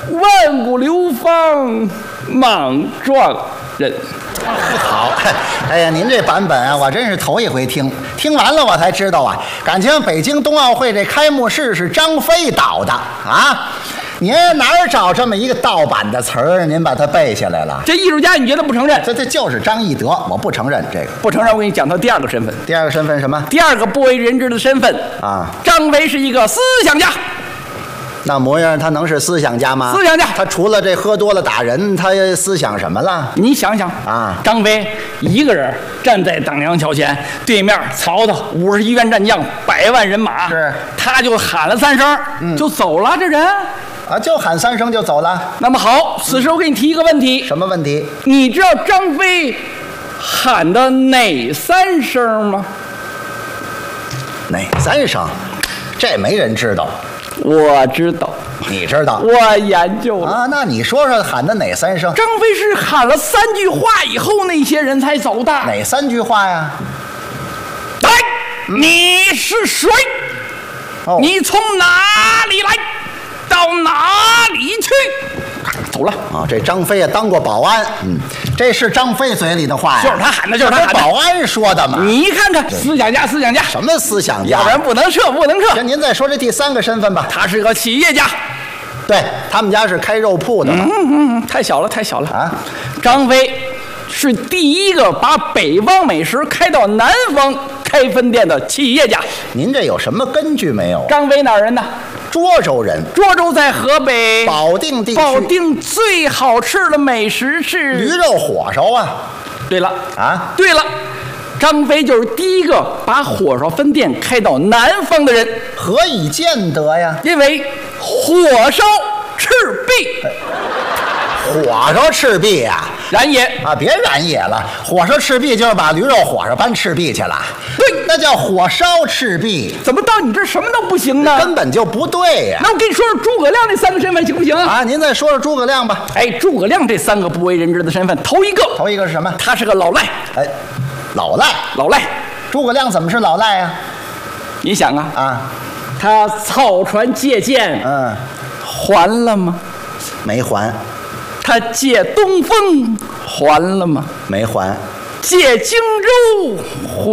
万古流芳莽撞人。 好，哎呀，您这版本啊，我真是头一回听，听完了我才知道啊，感情北京冬奥会这开幕式是张飞导的啊。您哪儿找这么一个盗版的词儿？您把它背下来了？ 这艺术家你觉得不承认？ 这就是张翼德，我不承认这个。 不承认，我给你讲他第二个身份。 第二个身份什么？ 第二个不为人知的身份啊， 张飞是一个思想家。 那模样他能是思想家吗？ 思想家， 他除了这喝多了打人，他思想什么了？ 你想想啊， 张飞一个人站在党阳桥前，对面曹操51员战将，100万人马， 是， 他就喊了3声，就走了。这人啊，就喊3声就走了。 那么好，此时我给你提一个问题。 什么问题？ 你知道张飞喊的哪3声吗？ 哪3声？这没人知道。 我知道， 你知道， 我研究了啊。那你说说喊的哪3声？ 张飞是喊了3句话以后，那些人才走的。 哪3句话呀？ 来，你是谁？ 哦， 你从哪里来？到哪里去？走了啊！这张飞啊，当过保安，这是张飞嘴里的话呀， 就是他喊的，就是他喊的。 保安说的嘛。 你看看，思想家，思想家， 什么思想家？ 要不然不能撤，不能撤。 行，您再说这第3个身份吧。 他是个企业家， 对他们家是开肉铺的嘛。 太小了，太小了啊！ 张飞是第一个把北方美食开到南方开分店的企业家。 您这有什么根据没有？ 张飞哪儿人呢？ 涿州人。 涿州在河北保定地区。 保定最好吃的美食是驴肉火烧啊。 对了啊， 对了，张飞就是第一个把火烧分店开到南方的人。 何以见得呀？ 因为火烧赤壁。 火烧赤壁呀？ 燃野啊，别燃野了，火烧赤壁就是把驴肉火烧搬赤壁去了。 对， 那叫火烧赤壁。 怎么到你这什么都不行呢？ 根本就不对呀。 那我跟你说说诸葛亮这3个身份行不行啊？您再说说诸葛亮吧。 哎，诸葛亮这3个不为人知的身份，头一个是什么？ 他是个老赖。 哎，老赖。 老赖。 诸葛亮怎么是老赖呀？ 你想啊， 啊， 他草船借箭，还了吗？ 没还。 他借东风还了吗？ 没还。 借荆州